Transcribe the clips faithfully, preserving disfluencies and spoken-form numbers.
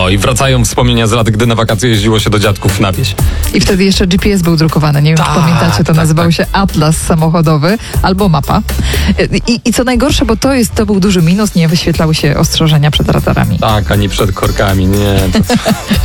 O, i wracają wspomnienia z lat, gdy na wakacje jeździło się do dziadków na wieś. I wtedy jeszcze G P S był drukowany. Nie wiem, Tak, czy pamiętacie, to tak, nazywał tak. się Atlas samochodowy albo mapa. I, I co najgorsze, bo to jest to był duży minus, nie wyświetlały się ostrzeżenia przed radarami. Tak, ani przed korkami, nie. To...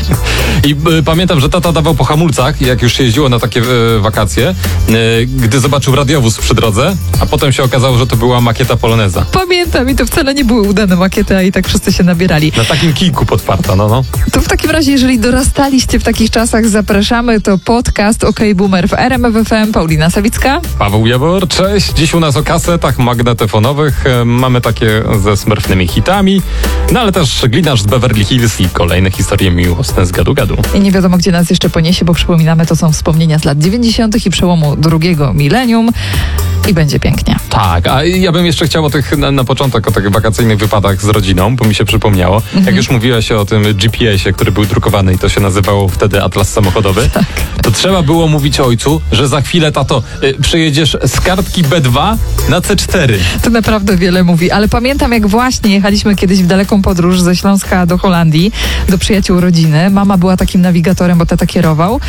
I y, pamiętam, że tata dawał po hamulcach, jak już się jeździło na takie y, wakacje, y, gdy zobaczył radiowóz przy drodze, a potem się okazało, że to była makieta Poloneza. Pamiętam i to wcale nie były udane makiety, a i tak wszyscy się nabierali. Na takim kijku podparta, no no. To w takim razie, jeżeli dorastaliście w takich czasach, zapraszamy, to podcast OK Boomer w R M F F M. Paulina Sawicka. Paweł Jabor, cześć. Dziś u nas o kasetach magnetofonowych. E, Mamy takie ze smurfnymi hitami, no ale też Gliniarz z Beverly Hills i kolejne historie miłosne z gadu gadu. I nie wiadomo, gdzie nas jeszcze poniesie, bo przypominamy, to są wspomnienia z lat dziewięćdziesiątych i przełomu drugiego milenium i będzie pięknie. Tak, a ja bym jeszcze chciał o tych, na, na początek o tych wakacyjnych wypadach z rodziną, bo mi się przypomniało. Mhm. Jak już mówiłaś o tym G P S ie, który był drukowany i to się nazywało wtedy Atlas samochodowy, Tak. to trzeba było mówić ojcu, że za chwilę, tato, y, przyjedziesz z kartki B dwa na C cztery. To naprawdę wiele mówi, ale pamiętam, jak właśnie jechaliśmy kiedyś w daleką podróż ze Śląska do Holandii, do przyjaciół rodziny. Mama była takim nawigatorem, bo tata kierował.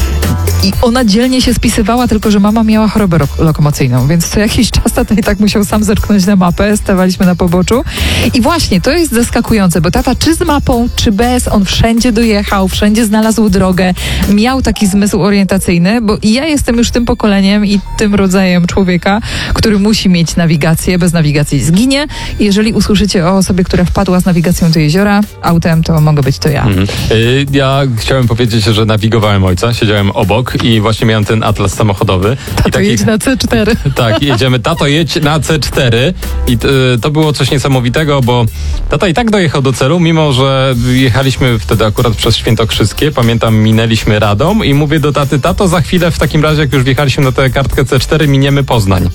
I ona dzielnie się spisywała, tylko że mama miała chorobę ro- lokomocyjną, więc co jakiś czas tata i tak musiał sam zerknąć na mapę, stawaliśmy na poboczu. I właśnie, to jest zaskakujące, bo tata czy z mapą, czy bez, on wszędzie dojechał, wszędzie znalazł drogę, miał taki zmysł orientacyjny, bo ja jestem już tym pokoleniem i tym rodzajem człowieka, który musi mieć nawigację, bez nawigacji zginie. I jeżeli usłyszycie o osobie, która wpadła z nawigacją do jeziora autem, to mogę być to ja. Mhm. Y, Ja chciałem powiedzieć, że nawigowałem ojca, siedziałem obok i właśnie miałem ten atlas samochodowy. I To jedź na C cztery. Tak, jedziemy, tato jedź na C cztery i y, to było coś niesamowitego, bo tata i tak dojechał do celu, mimo że jechaliśmy wtedy akurat przez Świętokrzyskie, pamiętam, minęliśmy Radom i mówię do taty, tato, za chwilę w takim razie, jak już wjechaliśmy na tę kartkę C cztery, miniemy Poznań.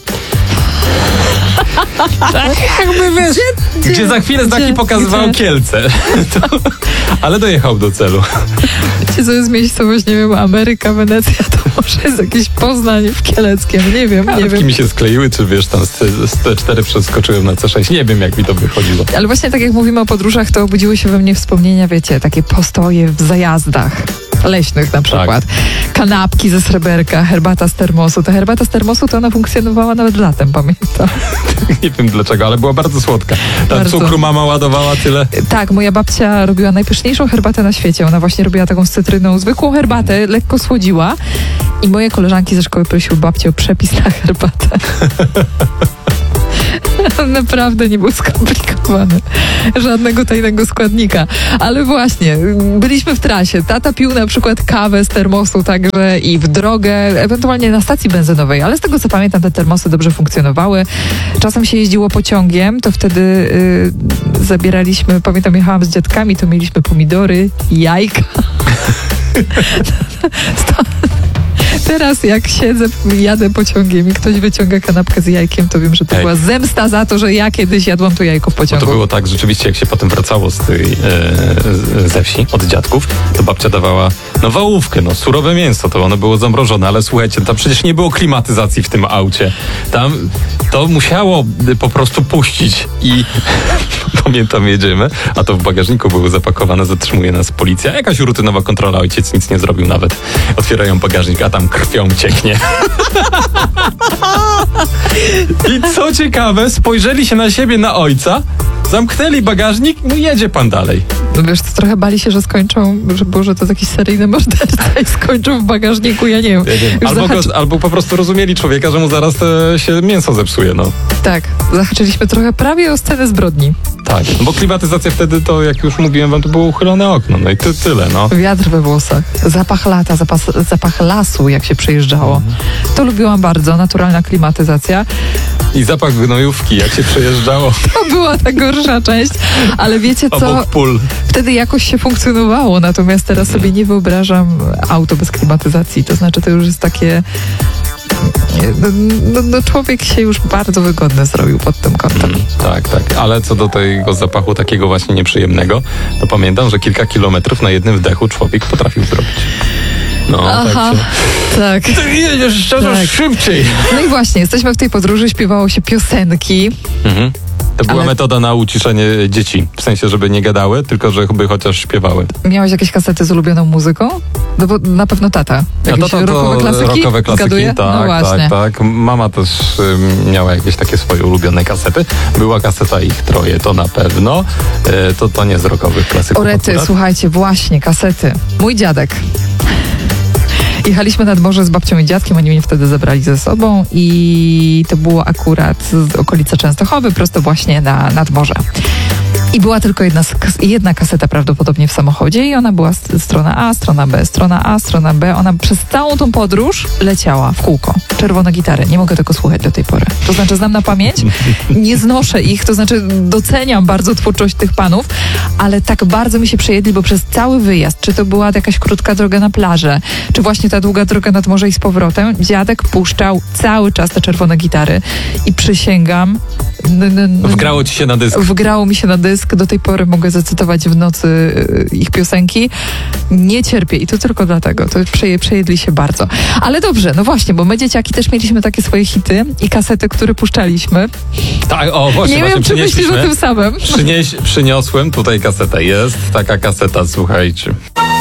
Tak, jakby wiesz, gdzie, gdzie za chwilę znaki gdzie, pokazywało gdzie? Kielce. To, ale dojechał do celu. Wiecie, co jest miejscowość, nie wiem, Ameryka, Wenecja, to może jest jakieś Poznań w Kieleckiem, nie wiem, nie Kartki wiem. mi się skleiły, czy wiesz, tam z, z C cztery przeskoczyłem na C sześć. Nie wiem, jak mi to wychodziło. Ale właśnie tak jak mówimy o podróżach, to obudziły się we mnie wspomnienia, wiecie, takie postoje w zajazdach leśnych na przykład. Kanapki ze sreberka, herbata z termosu. Ta herbata z termosu to ona funkcjonowała nawet latem, pamiętam. Nie wiem dlaczego, ale była bardzo słodka. Tam Bardzo. cukru mama ładowała tyle. Tak, moja babcia robiła najpyszniejszą herbatę na świecie. Ona właśnie robiła taką z cytryną, zwykłą herbatę, lekko słodziła. I moje koleżanki ze szkoły prosiły babcię o przepis na herbatę. Naprawdę nie był skomplikowany. Żadnego tajnego składnika. Ale właśnie, byliśmy w trasie. Tata pił na przykład kawę z termosu także i w drogę, ewentualnie na stacji benzynowej. Ale z tego co pamiętam, te termosy dobrze funkcjonowały. Czasem się jeździło pociągiem, to wtedy y, zabieraliśmy, pamiętam, jechałam z dziadkami, to mieliśmy pomidory, jajka. Sto- Teraz jak siedzę, jadę pociągiem i ktoś wyciąga kanapkę z jajkiem, to wiem, że to Ej. była zemsta za to, że ja kiedyś jadłam to jajko w Bo pociągu. to było tak, rzeczywiście, jak się potem wracało z tej, e, z- ze wsi, od dziadków, to babcia dawała, no wałówkę, no surowe mięso, to ono było zamrożone, ale słuchajcie, tam przecież nie było klimatyzacji w tym aucie. Tam to musiało po prostu puścić i pamiętam, jedziemy, a to w bagażniku były zapakowane, zatrzymuje nas policja, jakaś rutynowa kontrola, ojciec nic nie zrobił nawet. Otwierają bagażnik, a tam krwią cieknie. I co ciekawe, spojrzeli się na siebie, na ojca, zamknęli bagażnik, no jedzie pan dalej. No wiesz, to trochę bali się, że skończą, że Boże, to jakiś seryjny morderca i skończą w bagażniku, ja nie wiem. Ja wiem. Już Albo, zahacz... go, albo po prostu rozumieli człowieka, że mu zaraz e, się mięso zepsuje, no. Tak, zahaczyliśmy trochę prawie o scenę zbrodni. Tak, no bo klimatyzacja wtedy to, jak już mówiłem wam, to było uchylone okno, no i ty, tyle, no. Wiatr we włosach, zapach lata, zapas, zapach lasu, jak się przejeżdżało. Mhm. To lubiłam bardzo, naturalna klimatyzacja. I zapach gnojówki, jak się przejeżdżało To była ta gorsza część, ale wiecie co? obok pól. Wtedy jakoś się funkcjonowało, natomiast teraz sobie nie wyobrażam auto bez klimatyzacji. To znaczy, to już jest takie... No, no, no człowiek się już bardzo wygodny zrobił pod tym kątem. Tak, tak, ale co do tego zapachu takiego właśnie nieprzyjemnego, to pamiętam, że kilka kilometrów na jednym wdechu człowiek potrafił zrobić. No, Aha, tak się... tak. Ty jedziesz coraz Tak. szybciej. No i właśnie, jesteśmy w tej podróży, śpiewało się piosenki. Mhm. To była Ale- metoda na uciszenie dzieci. W sensie, żeby nie gadały, tylko żeby chociaż śpiewały. Miałeś jakieś kasety z ulubioną muzyką? No bo na pewno tata. No Jakieś rockowe klasyki? rockowe klasyki, Zgaduję? tak, No właśnie. tak, tak. Mama też ym, miała jakieś takie swoje ulubione kasety. Była kaseta ich troje, to na pewno. E, to, to nie z rockowych klasyków. Orety, akurat. słuchajcie, właśnie, kasety. Mój dziadek. Jechaliśmy nad morze z babcią i dziadkiem, oni mnie wtedy zabrali ze sobą i to było akurat z okolicy Częstochowy, prosto właśnie na, nad morze. I była tylko jedna, s- kas- jedna kaseta prawdopodobnie w samochodzie i ona była s- strona A, strona B, strona A, strona B. Ona przez całą tą podróż leciała w kółko. Czerwone gitary. Nie mogę tego słuchać do tej pory. To znaczy znam na pamięć, nie znoszę ich, to znaczy doceniam bardzo twórczość tych panów, ale tak bardzo mi się przejedli, bo przez cały wyjazd, czy to była jakaś krótka droga na plażę, czy właśnie ta długa droga nad morze i z powrotem, dziadek puszczał cały czas te czerwone gitary i przysięgam, n- n- n- Wgrało ci się na dysk. Wgrało mi się na dysk, do tej pory mogę zacytować w nocy y, ich piosenki. Nie cierpię i to tylko dlatego, to przeje, przejedli się bardzo. Ale dobrze, no właśnie, bo my dzieciaki też mieliśmy takie swoje hity i kasety, które puszczaliśmy. Tak, o właśnie, Nie właśnie wiem, czy myślisz o przynieśliśmy. tym samym. Przynieś, przyniosłem tutaj kasetę. Jest taka kaseta, słuchajcie.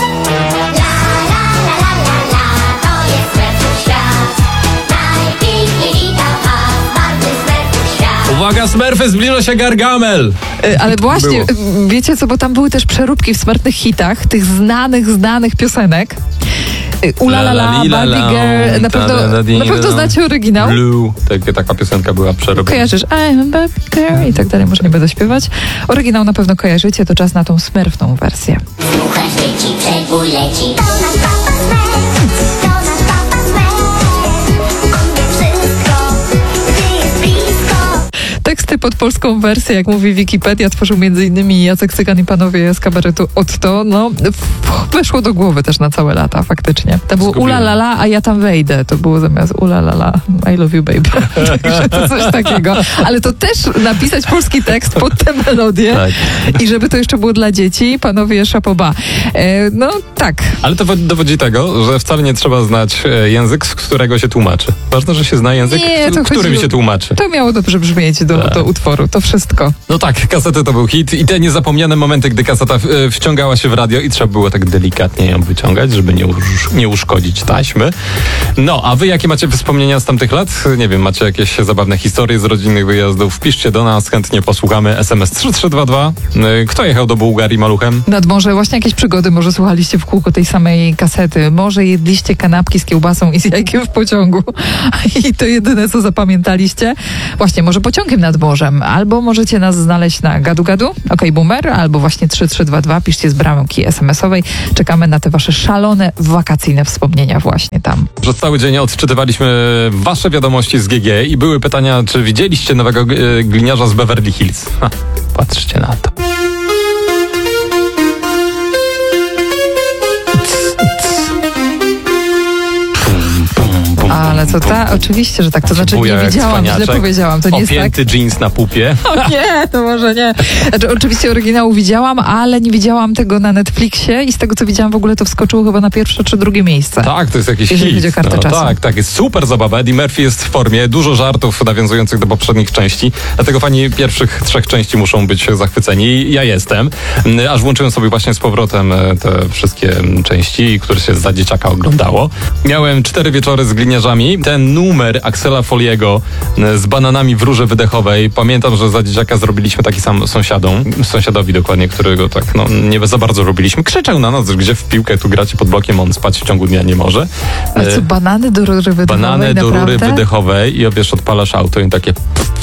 To jest Smurfów świat. Najpiękniej witał was, barwny Smurfów świat. Uwaga, Smurfy, zbliża się Gargamel! Y, Ale właśnie, Było. y, wiecie co, bo tam były też przeróbki w smartnych hitach, tych znanych, znanych piosenek. Y, Ula la la, La, li, la, Barbie la, Girl, na ta, pewno, da, da, di, na pewno da. znacie oryginał. Blue, tak, taka piosenka była przerobiona. Kojarzysz I'm a Barbie Girl i tak dalej, może nie będę śpiewać. Oryginał na pewno kojarzycie, to czas na tą smurfną wersję. Słuchasz dzieci, przebój leci. To nasz papa Smurf, to nasz papa Smurf. On wie wszystko, gdy jest blisko. Teksty pod polską wersję, jak mówi Wikipedia, tworzył między innymi Jacek Cygan i panowie z kabaretu Otto. No, w- weszło do głowy też na całe lata, faktycznie. To było Zgubiłem. ula la la, a ja tam wejdę. To było zamiast ula la la, I love you baby. Także to coś takiego. Ale to też napisać polski tekst pod tę melodię Tak. i żeby to jeszcze było dla dzieci, panowie szapoba. E, no tak. Ale to wo- dowodzi tego, że wcale nie trzeba znać e, język, z którego się tłumaczy. Ważne, że się zna język, Nie, to którym chodziło- się tłumaczy. To miało dobrze brzmieć do, Tak. do utworu, to wszystko. No tak, kasety to był hit i te niezapomniane momenty, gdy kaseta e, wciągała się w radio i trzeba było tak delikatnie ją wyciągać, żeby nie, usz- nie uszkodzić taśmy. No, a wy jakie macie wspomnienia z tamtych lat? Nie wiem, macie jakieś zabawne historie z rodzinnych wyjazdów? Wpiszcie do nas, chętnie posłuchamy. S M S trzy trzy dwa dwa. E, Kto jechał do Bułgarii maluchem? Nad morze właśnie jakieś przygody, może słuchaliście w kółko tej samej kasety, może jedliście kanapki z kiełbasą i z jajkiem w pociągu i to jedyne, co zapamiętaliście. Właśnie, może pociągiem nad morzem, albo możecie nas znaleźć na gadu gadu, okej boomer, albo właśnie trzy trzy dwa dwa, piszcie z bramki es em esowej. Czekamy na te wasze szalone, wakacyjne wspomnienia właśnie tam. Przez cały dzień odczytywaliśmy wasze wiadomości z G G i były pytania, czy widzieliście nowego e, gliniarza z Beverly Hills? Ha, patrzcie na to. Ale co ta? Oczywiście, że tak, to znaczy nie Bujak, widziałam, źle cwaniaczek, powiedziałam, to nie jest tak. Opięty jeans na pupie. O nie, to może nie. Znaczy, oczywiście oryginału widziałam, ale nie widziałam tego na Netflixie i z tego, co widziałam, w ogóle to wskoczyło chyba na pierwsze czy drugie miejsce. Tak, to jest jakiś Jeżeli hit. chodzi o kartę no, czasu. tak, tak, jest super zabawa. Eddie Murphy jest w formie, dużo żartów nawiązujących do poprzednich części, dlatego fani pierwszych trzech części muszą być zachwyceni i ja jestem. Mm, Aż włączyłem sobie właśnie z powrotem e, te wszystkie mm, części, które się za dzieciaka oglądało. Miałem cztery wieczory z gliniarzami. Ten numer Axela Foliego mm, z bananami w rurze wydechowej. Pamiętam, że za dzieciaka zrobiliśmy taki sam sąsiadom, sąsiadowi dokładnie, którego tak no, nie za bardzo robiliśmy. Krzyczał na nas, że gdzie w piłkę tu gracie pod blokiem, on spać w ciągu dnia nie może. Ale co, E, banany do rury wydechowej? Banany do naprawdę? rury wydechowej i wiesz, odpalasz auto i takie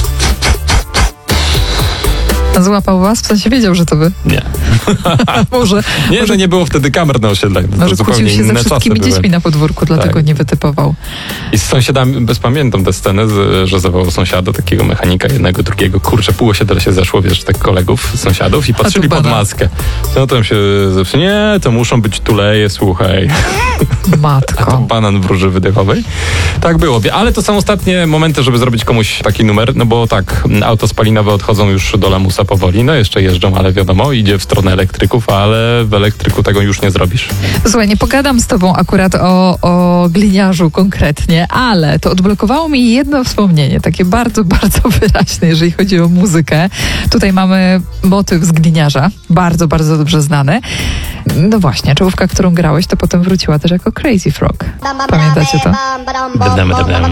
Złapał was? W sensie wiedział, że to wy. nie. Może, Nie, może, że nie było wtedy kamer na osiedlach. To może zupełnie kłócił się ze inne wszystkimi czasy były. dziećmi na podwórku, dlatego Tak. nie wytypował. I z sąsiadami, bez pamiętam tę scenę, z- że zawołał sąsiada, takiego mechanika, jednego, drugiego. Kurczę, pół osiedla się zeszło, wiesz, tak kolegów, sąsiadów i patrzyli pod banan. maskę. No tam się zawsze, nie, to muszą być tuleje, słuchaj. A to Matko. banan w róży wydechowej. Tak było. Ale to są ostatnie momenty, żeby zrobić komuś taki numer, no bo tak, auto spalinowe odchodzą już do lamusa powoli. No jeszcze jeżdżą, ale wiadomo, idzie w stronę elektryków, ale w elektryku tego już nie zrobisz. Słuchaj, nie pogadam z tobą akurat o, o gliniarzu konkretnie, ale to odblokowało mi jedno wspomnienie, takie bardzo, bardzo wyraźne, jeżeli chodzi o muzykę. Tutaj mamy motyw z gliniarza, bardzo, bardzo dobrze znany. No właśnie, czołówka, którą grałeś, to potem wróciła też jako Crazy Frog. Pamiętacie to? Dam, dam, dam.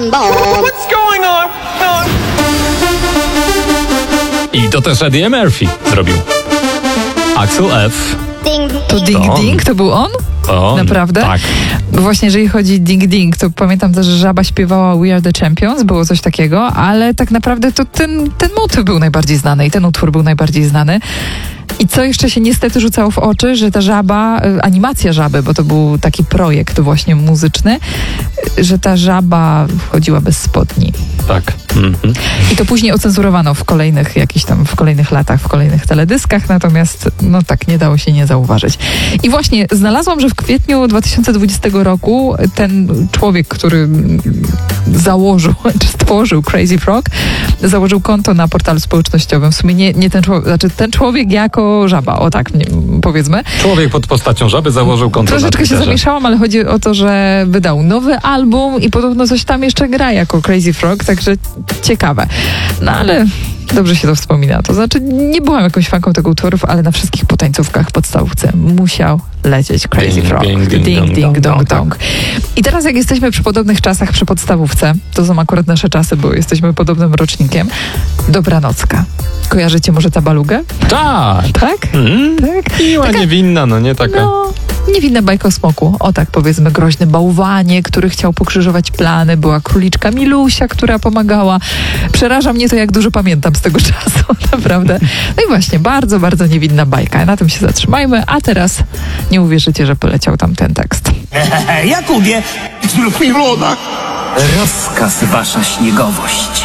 I to też Eddie Murphy zrobił. Axel F. To Ding To on. Ding, to był on? To on. Naprawdę? Tak. Bo właśnie jeżeli chodzi Ding Ding, to pamiętam też, że Żaba śpiewała We Are The Champions, było coś takiego, ale tak naprawdę to ten, ten motyw był najbardziej znany i ten utwór był najbardziej znany. I co jeszcze się niestety rzucało w oczy, że ta żaba, y, animacja żaby, bo to był taki projekt właśnie muzyczny, y, że ta żaba wchodziła bez spodni. Tak. Mhm. I to później ocenzurowano w kolejnych jakichś tam, w kolejnych latach, w kolejnych teledyskach, natomiast no tak nie dało się nie zauważyć. I właśnie znalazłam, że w kwietniu dwa tysiące dwudziestego roku ten człowiek, który założył, czy stworzył Crazy Frog, założył konto na portalu społecznościowym. W sumie nie, nie ten człowiek, znaczy ten człowiek jako żaba, o tak nie, powiedzmy. Człowiek pod postacią żaby założył konto na Troszeczkę się Twitterze. zamieszałam, ale chodzi o to, że wydał nowy album i podobno coś tam jeszcze gra jako Crazy Frog, także ciekawe. No ale dobrze się to wspomina. To znaczy, nie byłam jakąś fanką tego utworów, ale na wszystkich potańcówkach w podstawówce musiał lecieć Crazy Ding, Frog. ding, ding, Ding, dong, ding, dong, dong, tak. dong. I teraz jak jesteśmy przy podobnych czasach, przy podstawówce, to są akurat nasze czasy, bo jesteśmy podobnym rocznikiem, Dobranocka. Kojarzycie może Tabalugę? Tak. Tak? Mhm. Tak? Miła, Taka- niewinna, no nie taka. No, niewinna bajka o smoku. O tak powiedzmy, groźny bałwanie, który chciał pokrzyżować plany. Była króliczka Milusia, która pomagała. Przeraża mnie to, jak dużo pamiętam z tego czasu, naprawdę. No i właśnie, bardzo, bardzo niewinna bajka. Na tym się zatrzymajmy, a teraz nie uwierzycie, że poleciał tam ten tekst. Jakubie, zrób mi woda. Rozkaz, wasza śniegowość.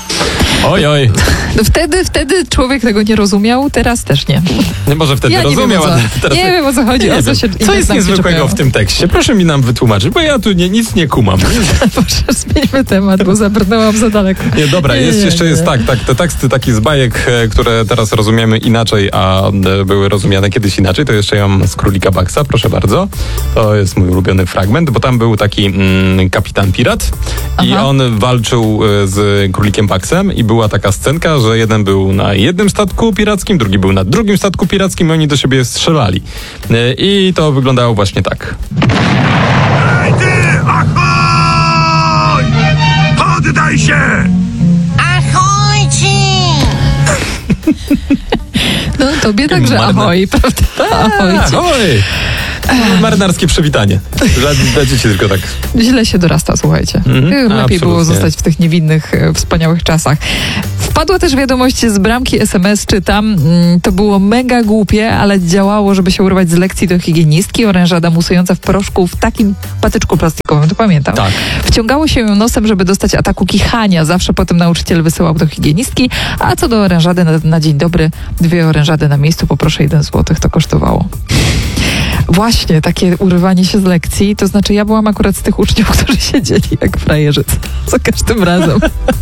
Oj, oj. No wtedy, wtedy człowiek tego nie rozumiał, teraz też nie. Nie, może wtedy Ja nie rozumiał, wiem, o co- ale teraz... nie wiem, o co chodzi, Nie o co wiem. się- Co inne jest znaki niezwykłego czepiają. w tym tekście? Proszę mi nam wytłumaczyć, bo ja tu nie, nic nie kumam. Proszę, zmieńmy temat, bo zabrnęłam za daleko. Nie, dobra, Nie, jest nie, jeszcze nie. jest tak, tak, te teksty taki z bajek, e, które teraz rozumiemy inaczej, a e, były rozumiane kiedyś inaczej, to jeszcze ja mam z Królika Baksa, proszę bardzo. To jest mój ulubiony fragment, bo tam był taki mm, kapitan pirat i Aha. on walczył e, z Królikiem Baksem i była taka scenka, że jeden był na jednym statku pirackim, drugi był na drugim statku pirackim i oni do siebie strzelali. E, I to wyglądało właśnie tak. Ej ty, ahoj! Poddaj się! No tobie także Marne. ahoj, prawda? Ahoj. Ahoj! Marynarskie przywitanie. Dla, dla dzieci tylko tak. Źle się dorasta, słuchajcie. Mhm, Lepiej absolutnie. było zostać w tych niewinnych, e, wspaniałych czasach. Wpadła też wiadomość z bramki S M S, czytam. Mm, To było mega głupie, ale działało, żeby się urwać z lekcji do higienistki. Orężada musująca w proszku w takim patyczku plastikowym, to pamiętam. Tak. Wciągało się ją nosem, żeby dostać ataku kichania. Zawsze potem nauczyciel wysyłał do higienistki. A co do orężady na, na dzień dobry, dwie orężady na miejscu, poproszę jeden złotych, to kosztowało. Właśnie, takie urywanie się z lekcji, to znaczy ja byłam akurat z tych uczniów, którzy siedzieli jak frajerzy za każdym razem.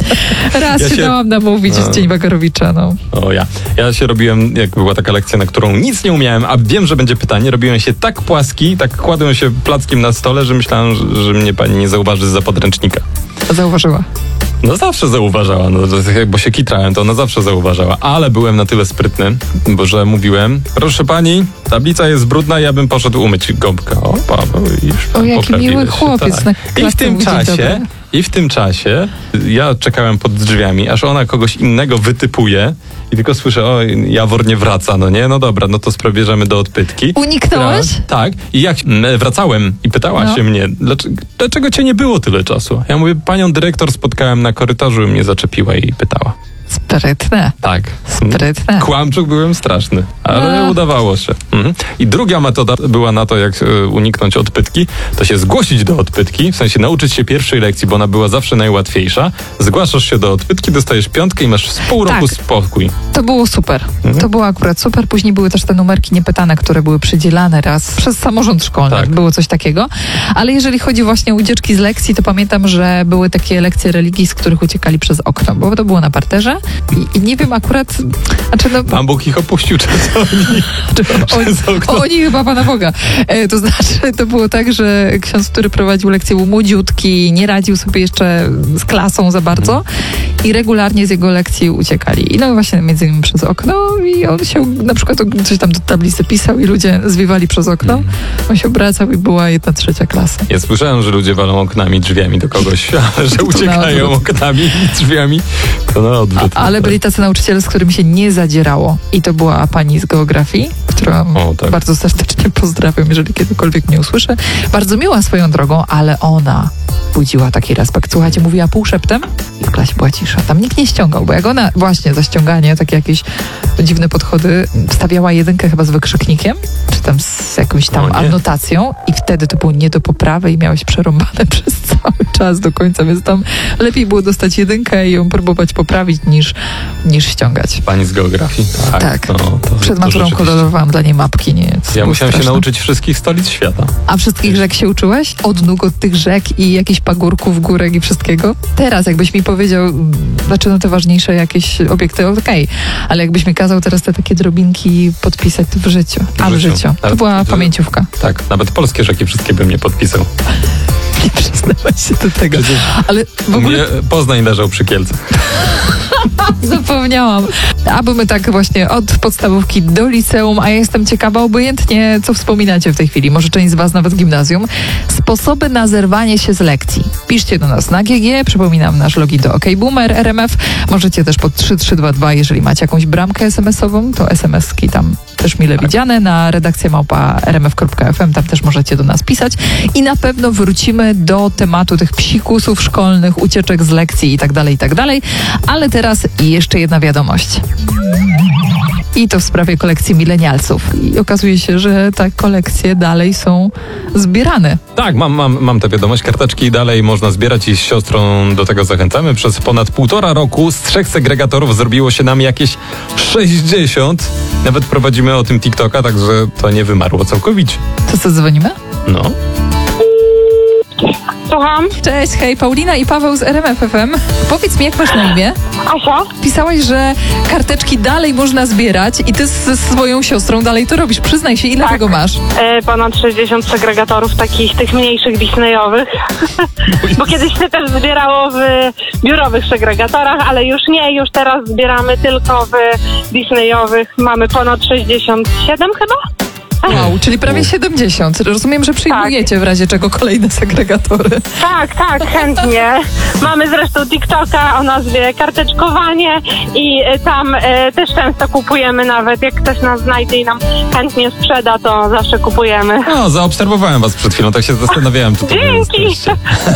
Raz Ja się się- dałam namówić No. z Dzień Wagarowicza, no. O ja. Ja się robiłem, jak była taka lekcja, na którą nic nie umiałem, a wiem, że będzie pytanie, robiłem się tak płaski, tak kładłem się plackiem na stole, że myślałem, że, że mnie pani nie zauważy zza podręcznika. Zauważyła. No zawsze zauważała, no, że- bo się kitrałem, to ona zawsze zauważała, ale byłem na tyle sprytny, bo że mówiłem, proszę pani, tablica jest brudna, ja bym poszedł umyć gąbkę. O, Paweł, iż O, jaki poprawiłeś miły się, chłopiec tak. na I w klatce tym mówi, dzień czasie, dobry. i w tym czasie ja czekałem pod drzwiami, aż ona kogoś innego wytypuje i tylko słyszę, o, Jawor nie wraca, no nie, no dobra, no to sprawierzemy do odpytki. Uniknąłeś? Która- Tak. I jak mm, wracałem i pytała No. się mnie, dlaczego, dlaczego cię nie było tyle czasu? Ja mówię, panią dyrektor spotkałem na korytarzu i mnie zaczepiła i pytała. Sprytne. Tak. Sprytne. Kłamczuk byłem straszny, ale No. udawało się. Mhm. I druga metoda była na to, jak e, uniknąć odpytki, to się zgłosić do odpytki, w sensie nauczyć się pierwszej lekcji, bo ona była zawsze najłatwiejsza. Zgłaszasz się do odpytki, dostajesz piątkę i masz z pół roku Tak. spokój. To było super. Mhm. To było akurat super. Później były też te numerki niepytane, które były przydzielane raz przez samorząd szkolny. Tak. Było coś takiego. Ale jeżeli chodzi właśnie o ucieczki z lekcji, to pamiętam, że były takie lekcje religii, z których uciekali przez okno, bo to było na parterze i, i nie wiem akurat, znaczy no, Pan Bóg ich opuścił, czy co oni? oni, Przez okno. oni chyba Pana Boga. E, to znaczy, to było tak, że ksiądz, który prowadził lekcję, był młodziutki, nie radził sobie jeszcze z klasą za bardzo i regularnie z jego lekcji uciekali. I no właśnie między innymi przez okno i on się na przykład coś tam do tablicy pisał i ludzie zwiewali przez okno. On się obracał i była jedna trzecia klasa. Ja słyszałem, że ludzie walą oknami, drzwiami do kogoś, ale że uciekają odwrót. oknami i drzwiami, to na odwrót. A, ale byli tacy nauczyciele, z którymi się nie zadzierało. I to była pani z geografii, którą O, tak. bardzo serdecznie pozdrawiam, jeżeli kiedykolwiek mnie usłyszę. Bardzo miła swoją drogą, ale ona budziła taki respekt. Słuchajcie, mówiła półszeptem i w klasie była cisza. Tam nikt nie ściągał, bo jak ona właśnie za ściąganie, takie jakieś dziwne podchody, wstawiała jedynkę chyba z wykrzyknikiem, czy tam z jakąś tam O nie. anotacją i wtedy to było nie do poprawy i miałeś przerąbane przez cały czas do końca, więc tam lepiej było dostać jedynkę i ją próbować poprawić niż, niż ściągać. Pani z geografii. Tak. Tak. No, to, Przed to maturą rzeczywiście. kolorowałam dla niej mapki. Nie, to Ja było musiałem się straszne. nauczyć wszystkich stolic świata. A wszystkich rzek się uczyłeś? Odnóg od tych rzek i jakichś pagórków, górek i wszystkiego? Teraz jakbyś mi powiedział, mm, znaczy no te ważniejsze jakieś obiekty, okej, ale jakbyś mi kazał teraz te takie drobinki podpisać, to w życiu. A w życiu. życiu. To Ale była to- pamięciówka. Tak, nawet polskie rzeki wszystkie bym nie podpisał. Nie przyznawać się do tego. Przecież Ale w U ogóle mnie Poznań leżał przy Kielcach. zapomniałam. Aby my tak właśnie od podstawówki do liceum, a ja jestem ciekawa obojętnie, co wspominacie w tej chwili, może część z was nawet gimnazjum. Sposoby na zerwanie się z lekcji. Piszcie do nas na G G, przypominam nasz login do OK Boomer R M F. Możecie też pod trzy trzy dwa dwa, jeżeli macie jakąś bramkę es em esową, to es em eski tam też mile widziane, na redakcję małpa r m f kropka f m, tam też możecie do nas pisać i na pewno wrócimy do tematu tych psikusów szkolnych, ucieczek z lekcji i tak dalej, i tak dalej, ale teraz jeszcze jedna wiadomość. I to w sprawie kolekcji milenialsów. I okazuje się, że te kolekcje dalej są zbierane. Tak, mam, mam, mam tę wiadomość. Karteczki dalej można zbierać i z siostrą do tego zachęcamy. Przez ponad półtora roku z trzech segregatorów zrobiło się nam jakieś sześćdziesiąt. Nawet prowadzimy o tym TikToka, także to nie wymarło całkowicie. To co, dzwonimy? No. Słucham, Cześć, hej, Paulina i Paweł z R M F F M. Powiedz mi, jak masz na imię? Asia. Pisałaś, że karteczki dalej można zbierać i ty ze swoją siostrą dalej to robisz. Przyznaj się, ile Tak. tego masz? E, ponad sześćdziesiąt segregatorów, takich tych mniejszych Disneyowych. Bo kiedyś się też zbierało w biurowych segregatorach, ale już nie, już teraz zbieramy tylko w Disneyowych. Mamy ponad sześćdziesiąt siedem chyba? Wow, czyli prawie siedemdziesiąt. Rozumiem, że przyjmujecie w razie czego kolejne segregatory. Tak, tak, chętnie. Mamy zresztą TikToka o nazwie Karteczkowanie i e, tam e, też często kupujemy nawet. Jak ktoś nas znajdzie i nam chętnie sprzeda, to zawsze kupujemy. No, zaobserwowałem was przed chwilą, tak się zastanawiałem, czy to wy Dzięki! jesteście.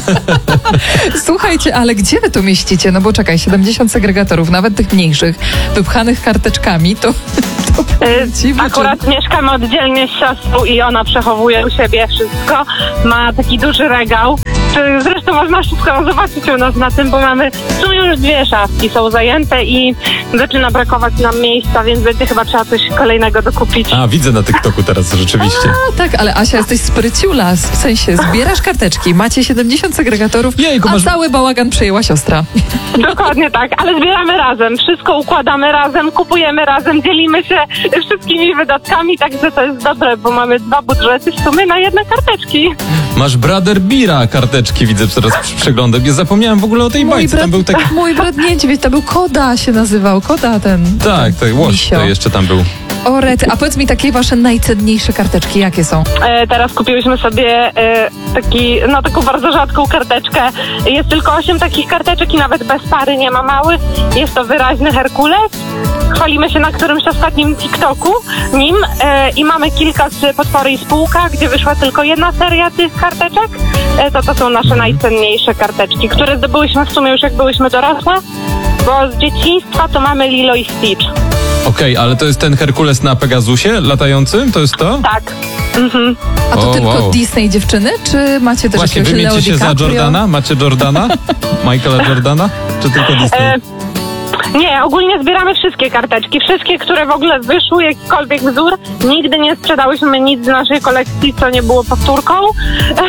Słuchajcie, ale gdzie wy to mieścicie? No bo czekaj, siedemdziesiąt segregatorów, nawet tych mniejszych, wypchanych karteczkami, to... to E, ci wyczyn- Akurat mieszkamy oddzielnie z siostrą i ona przechowuje u siebie wszystko. Ma taki duży regał. Czy Zresztą można wszystko zobaczyć u nas na tym, bo mamy w sumie już dwie szafki są zajęte i zaczyna brakować nam miejsca, więc będzie chyba trzeba coś kolejnego dokupić. A, widzę na TikToku teraz, rzeczywiście. A, tak, ale Asia, jesteś spryciula, w sensie zbierasz karteczki, macie siedemdziesiąt segregatorów, Jejku, a masz- cały bałagan przejęła siostra. Dokładnie tak, ale zbieramy razem, wszystko układamy razem, kupujemy razem, dzielimy się wszystkimi wydatkami, także to jest dobre, bo mamy dwa budżety w sumie na jedne karteczki. Masz Brother Bira karteczki, widzę teraz przy przeglądem. Ja zapomniałem w ogóle o tej Mój bajce, brat, tam był taki... mój brat niedźwiedź, to był Koda się nazywał, Koda ten. Tak, tak, łoś Misio. to jeszcze tam był. O rety, a powiedz mi takie wasze najcenniejsze karteczki, jakie są? E, teraz kupiłyśmy sobie e, taki, no taką bardzo rzadką karteczkę. Jest tylko osiem takich karteczek i nawet bez pary nie ma małych. Jest to wyraźny Herkules. Chwalimy się na którymś ostatnim TikToku nim e, i mamy kilka z Potwory i Spółka, gdzie wyszła tylko jedna seria tych karteczek. E, to to są nasze najcenniejsze karteczki, które zdobyłyśmy w sumie już jak byłyśmy dorosłe, bo z dzieciństwa to mamy Lilo i Stitch. Okej, ale to jest ten Herkules na Pegasusie latającym? To jest to? Tak. Mhm. A to O, tylko wow. Disney dziewczyny, czy macie też Właśnie, jakiegoś Leo wymienicie się za DiCaprio? Jordana? Macie Jordana? Michaela Jordana? Czy tylko Disney? E, Nie, ogólnie zbieramy wszystkie karteczki, wszystkie, które w ogóle wyszły, jakikolwiek wzór. Nigdy nie sprzedałyśmy nic z naszej kolekcji, co nie było powtórką.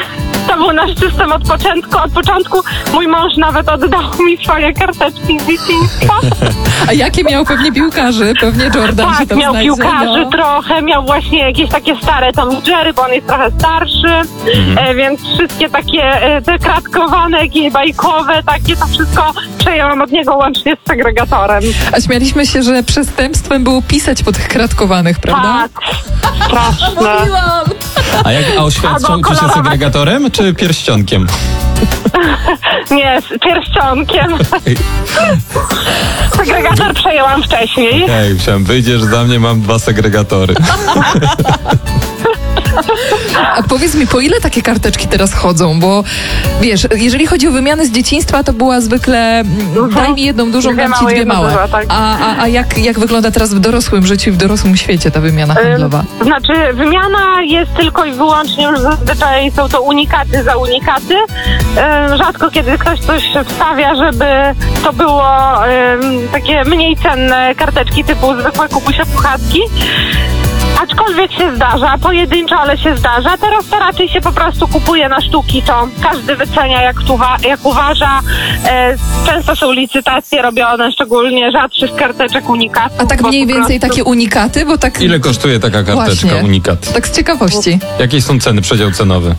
to był nasz system od początku. Od początku mój mąż nawet oddał mi swoje karteczki z dzieciństwa. A jakie miał pewnie piłkarzy? Pewnie Jordan się Tak, tam miał znajdzie, piłkarzy no. trochę, miał właśnie jakieś takie stare Tom i Jerry, bo on jest trochę starszy, e, więc wszystkie takie e, te kratkowane, jakieś bajkowe, takie to wszystko przejęłam od niego łącznie z segregatorem. A śmialiśmy się, że przestępstwem było pisać po tych kratkowanych, prawda? Tak, straszne. Mówiłam! A jak a oświadczą Albo ci się kolorowe. segregatorem czy pierścionkiem? Nie, z pierścionkiem. Segregator przejęłam wcześniej. Ej, chciałem, wyjdziesz za mnie, mam dwa segregatory. A powiedz mi, po ile takie karteczki teraz chodzą? Bo wiesz, jeżeli chodzi o wymiany z dzieciństwa, to była zwykle mm, daj mi jedną dużą, Dwie dam ci małe, dwie jedna małe. duża, tak. A, a, a jak, jak wygląda teraz w dorosłym życiu i w dorosłym świecie ta wymiana handlowa? Ym, Znaczy, wymiana jest tylko i wyłącznie, już zazwyczaj są to unikaty za unikaty. Ym, Rzadko kiedy ktoś coś wstawia, żeby to było ym, takie mniej cenne karteczki typu zwykłe kubusia puchatki. Aczkolwiek się zdarza, pojedynczo, ale się zdarza. Teraz to raczej się po prostu kupuje na sztuki, to każdy wycenia jak, tuwa, jak uważa. E, często są licytacje robione, szczególnie rzadszych karteczek unikatów. A tak bo mniej po więcej prostu- takie unikaty, bo tak... Ile kosztuje taka karteczka, Właśnie. unikat? Tak z ciekawości. Jakie są ceny, przedział cenowy?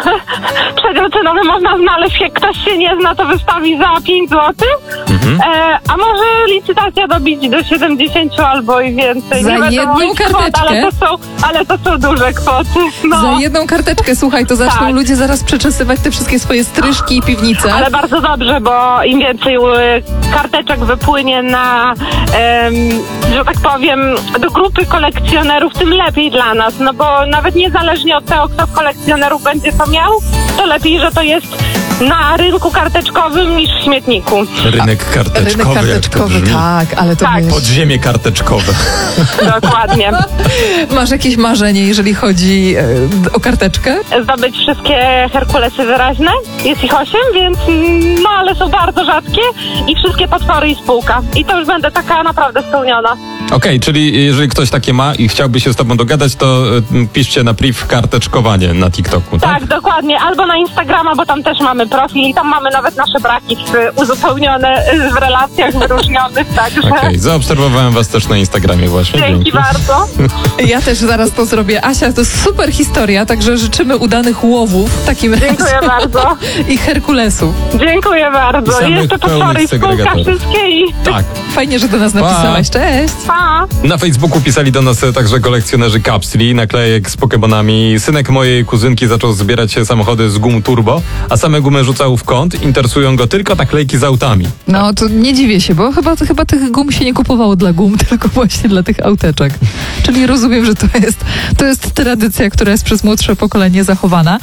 Przedział cenowy można znaleźć, jak ktoś się nie zna, to wystawi za pięć złotych, Mhm. e, a może licytacja dobić do siedemdziesiąt albo i więcej. Za nie będę jedną mówić kwot, karteczkę? ale to są, ale to są duże kwoty. No. Za jedną karteczkę, słuchaj, to zaczną Tak. ludzie zaraz przeczesywać te wszystkie swoje stryżki i piwnice. Ale bardzo dobrze, bo im więcej e, karteczek wypłynie na, em, że tak powiem, do grupy kolekcjonerów, tym lepiej dla nas. No bo nawet niezależnie od tego, kto z kolekcjonerów będzie to miał, to lepiej, że to jest na rynku karteczkowym niż w śmietniku. Rynek karteczkowy. Rynek jak to karteczkowy, brzmi. tak, ale to Tak. wiesz, Podziemie karteczkowe. Dokładnie. masz jakieś marzenie, jeżeli chodzi e, o karteczkę? Zdobyć wszystkie Herkulesy wyraźne. Jest ich osiem, więc mm, no ale są bardzo rzadkie i wszystkie potwory i spółka. I to już będę taka naprawdę spełniona. Okej, czyli jeżeli ktoś takie ma i chciałby się z tobą dogadać, to y, piszcie na priv karteczkowanie na TikToku, tak? Tak, dokładnie. Albo na Instagrama, bo tam też mamy profil i tam mamy nawet nasze braki w, uzupełnione y, w relacjach wyróżnionych, także Okej, zaobserwowałem was też na Instagramie właśnie. dzięki bardzo. Ja też zaraz to zrobię. Asia, to jest super historia, także życzymy udanych łowów w takim razie. Dziękuję bardzo. I Herkulesów. Dziękuję bardzo. I samych Jeszcze potwory pełnych i spółka segregatorów. wszystkie i Tak. Fajnie, że do nas napisałaś. Cześć! pa. Na Facebooku pisali do nas także kolekcjonerzy kapsli, naklejek z Pokemonami. Synek mojej kuzynki zaczął zbierać samochody z gum turbo, a same gumy rzucał w kąt. Interesują go tylko naklejki z autami. No to nie dziwię się, bo chyba, chyba tych gum się nie kupowało dla gum, tylko właśnie dla tych auteczek. Czyli rozumiem, że to jest, to jest tradycja, która jest przez młodsze pokolenie zachowana.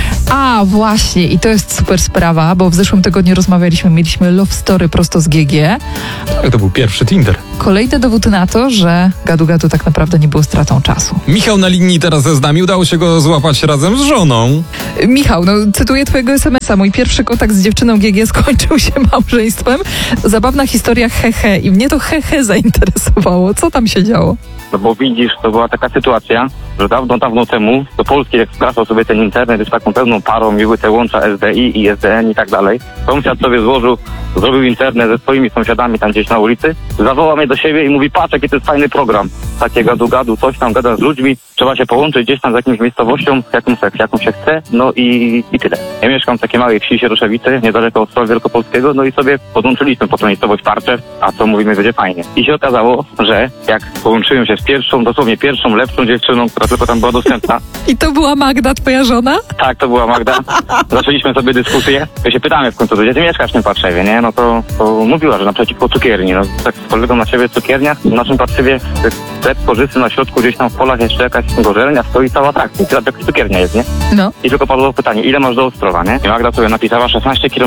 A właśnie, i to jest super sprawa, bo w zeszłym tygodniu rozmawialiśmy, mieliśmy love story prosto z G G. Tak, to był pierwszy Tinder. Kolejny dowód na to, że gadu gadu tak naprawdę nie było stratą czasu. Michał na linii teraz z nami. Udało się go złapać razem z żoną. Michał, no cytuję twojego es em es a. Mój pierwszy kontakt z dziewczyną G G skończył się małżeństwem. Zabawna historia hehe i mnie to hehe zainteresowało. Co tam się działo? No bo widzisz, to była taka sytuacja, że dawno, dawno temu do Polski, jak wkracał sobie ten internet z taką pełną parą, miły te łącza S D I i S D N i tak dalej. Sąsiad sobie złożył, zrobił internet ze swoimi sąsiadami tam gdzieś na ulicy, zawołał mnie do siebie i mówi, patrz jaki to jest fajny program. Takie gadu gadu, coś tam gada z ludźmi, trzeba się połączyć gdzieś tam z jakimś miejscowością, jaką, jaką się chce, no i, i tyle. Ja mieszkam w takiej małej wsi Sieruszewice, niedaleko od Ostrowa Wielkopolskiego, no i sobie podłączyliśmy po tą miejscowość Parczew, a co mówimy, będzie fajnie. I się okazało, że jak połączyłem się z pierwszą, dosłownie pierwszą, lepszą dziewczyną, która tylko tam była dostępna, I to była Magda, twoja żona? tak, to była Magda. Zaczęliśmy sobie dyskusję. Ja się pytamy w końcu, gdzie ty mieszkasz w tym Parszewie, nie? No to, to mówiła, że naprzeciwko cukierni. No tak z kolegą na siebie cukiernia. W naszym Parszewie sklep korzysty na środku, gdzieś tam w polach jeszcze jakaś gorzelnia stoi cała tak. I tyle jakaś cukiernia jest, nie? No. I tylko padło pytanie, ile masz do Ostrowa, nie? I Magda sobie napisała szesnaście kilometrów.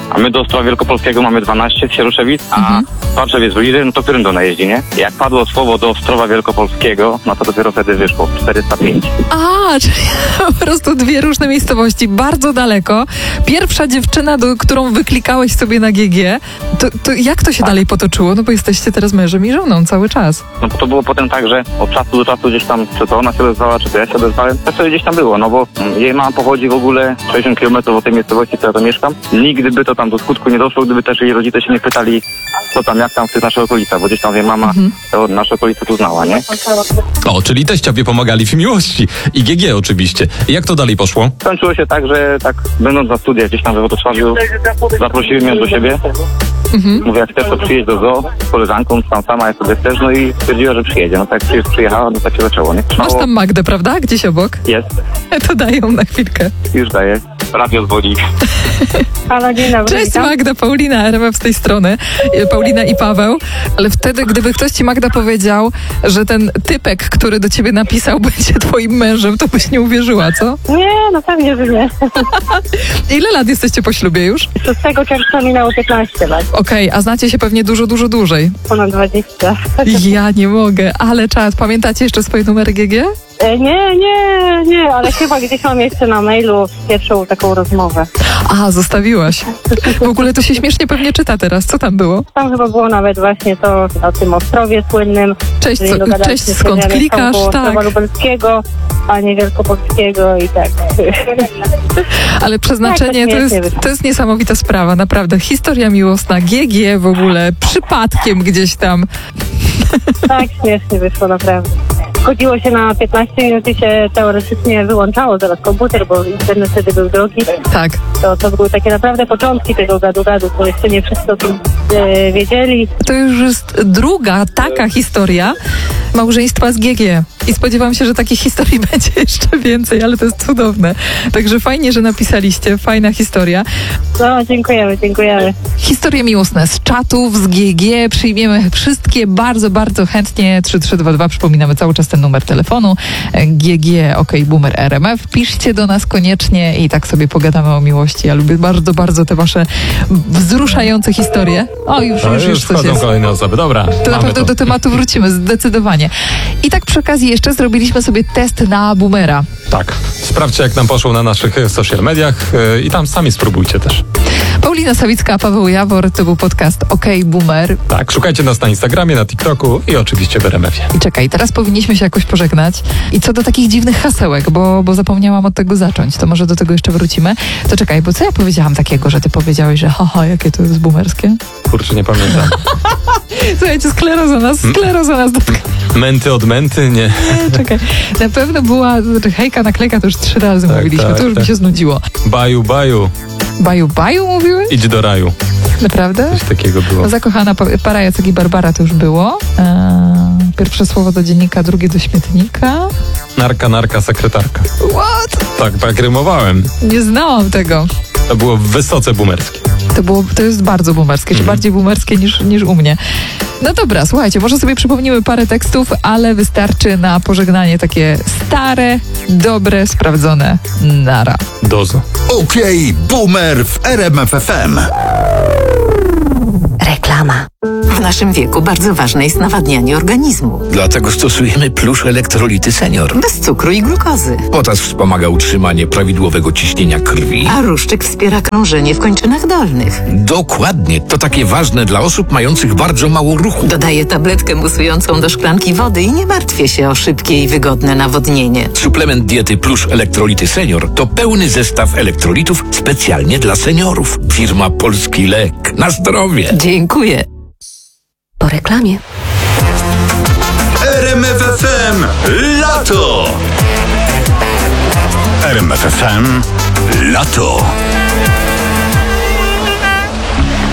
a my do Ostrowa Wielkopolskiego mamy dwanaście z Sieruszewic, a Mhm. Warszaw jest lider, no to którym do najeździ, nie? Jak padło słowo do Ostrowa Wielkopolskiego, no to dopiero wtedy wyszło, czterysta pięć. A, czyli po prostu dwie różne miejscowości, bardzo daleko. Pierwsza dziewczyna, do, którą wyklikałeś sobie na G G, to, to jak to się dalej potoczyło? No bo jesteście teraz mężem i żoną cały czas. No bo to było potem tak, że od czasu do czasu gdzieś tam, czy to ona się odezwała, czy to ja się odezwałem, to sobie gdzieś tam było, no bo mm, jej mama pochodzi w ogóle sześćdziesiąt kilometrów od tej miejscowości, w której ja to mieszkam. Nigdy by to tam do skutku nie doszło, gdyby też jej rodzice się nie pytali, co tam, jak tam w tych naszych okolicach, bo gdzieś tam jej mama Mhm. to nasze okolice tu znała, nie? O, czyli teściowie pomagali w miłości. I G G oczywiście. Jak to dalej poszło? Skończyło się tak, że tak będąc na studiach gdzieś tam we Wrocławiu, zaprosiłem ją do siebie. Mhm. Mówię, jak chcesz, to przyjedź do zoo z koleżanką, tam sama, jak sobie chcesz, no i stwierdziła, że przyjedzie. No tak jak przyjechała, no tak się zaczęło, nie? Masz Trwało, tam Magdę, prawda? Gdzieś obok? jest, To dają na chwilkę. już daje. Radio dzwoni. Halo, dzień dobry. Cześć Magda, Paulina, R M F z tej strony. E, Paulina i Paweł. Ale wtedy, gdyby ktoś ci, Magda, powiedział, że ten typek, który do ciebie napisał, będzie twoim mężem, to byś nie uwierzyła, co? Nie, no pewnie, że nie. Ile lat jesteście po ślubie już? szóstego czerwca minęło piętnaście lat, Okej, a znacie się pewnie dużo, dużo dłużej. ponad dwadzieścia. Ja nie mogę, ale czas. Pamiętacie jeszcze swoje numery G G? E, Nie, nie, nie, ale chyba gdzieś mam jeszcze na mailu pierwszą taką rozmowę. A, zostawiłaś. W ogóle to się śmiesznie pewnie czyta teraz. Co tam było? Tam chyba było nawet właśnie to o tym Ostrowie słynnym. Cześć, że co, dogadaliśmy cześć się, skąd że ja klikasz? mieszkam koło Tak. Ostrowa Lubelskiego, a nie Wielkopolskiego i tak. Ale przeznaczenie Tak, to to jest, śmiesznie to jest niesamowita sprawa, naprawdę. Historia miłosna, G G w ogóle, przypadkiem gdzieś tam. Tak śmiesznie wyszło, naprawdę. Chodziło się na piętnaście minut i się teoretycznie wyłączało zaraz komputer, bo internet wtedy był drogi. Tak. To, to były takie naprawdę początki tego gadu-gadu, bo jeszcze nie wszyscy o tym e, wiedzieli. To już jest druga taka historia małżeństwa z G G. I spodziewam się, że takich historii będzie jeszcze więcej, ale to jest cudowne. Także fajnie, że napisaliście, fajna historia. No, dziękujemy, dziękujemy. Historie miłosne z czatów, z G G. Przyjmiemy wszystkie bardzo, bardzo chętnie. trzy trzy dwa dwa, przypominamy cały czas ten numer telefonu. G G, OK, Boomer R M F. Piszcie do nas koniecznie i tak sobie pogadamy o miłości. Ja lubię bardzo, bardzo te wasze wzruszające historie. O, już, No, już, już coś wchodzą jest. kolejne osoby. Dobra, To na mamy pewno to. do tematu wrócimy, zdecydowanie. I tak przy okazji jeszcze zrobiliśmy sobie test na boomera. Tak. Sprawdźcie, jak nam poszło na naszych e, social mediach e, i tam sami spróbujcie też. Paulina Sawicka, Paweł Jawor, to był podcast OK Boomer. Tak, szukajcie nas na Instagramie, na TikToku i oczywiście w R M F ie. I czekaj, teraz powinniśmy się jakoś pożegnać. I co do takich dziwnych hasełek, bo, bo zapomniałam od tego zacząć, to może do tego jeszcze wrócimy. To czekaj, bo co ja powiedziałam takiego, że ty powiedziałeś, że haha, jakie to jest boomerskie? Kurczę, nie pamiętam. Słuchajcie, skleroza nas, skleroza nas dotknęła. Menty od menty? Nie. Nie, czekaj. Na pewno była, znaczy hejka, naklejka to już trzy razy Tak, mówiliśmy, tak, to już tak. mi się znudziło. Baju, baju, Baju, baju mówiły? idź do raju. Naprawdę? Coś takiego było. No, zakochana pa- para Jacek i Barbara to już było. Eee, pierwsze słowo do dziennika, drugie do śmietnika. Narka, narka, sekretarka. What? Tak, tak rymowałem. Nie znałam tego. To było wysoce boomerskie. To, było, to jest bardzo boomerskie, czy bardziej boomerskie niż, niż u mnie. No dobra, słuchajcie, może sobie przypomnimy parę tekstów, ale wystarczy na pożegnanie takie stare, dobre, sprawdzone nara. Dozo. Okej, Boomer w R M F F M. Reklama. W naszym wieku bardzo ważne jest nawadnianie organizmu. Dlatego stosujemy Plusz Elektrolity Senior. Bez cukru i glukozy. Potas wspomaga utrzymanie prawidłowego ciśnienia krwi. A różdżek wspiera krążenie w kończynach dolnych. Dokładnie, to takie ważne dla osób mających bardzo mało ruchu. Dodaję tabletkę musującą do szklanki wody i nie martwię się o szybkie i wygodne nawodnienie. Suplement diety Plusz Elektrolity Senior to pełny zestaw elektrolitów specjalnie dla seniorów. Firma Polski Lek. Na zdrowie! Dziękuję. Po reklamie. R M F F M Lato. R M F F M Lato.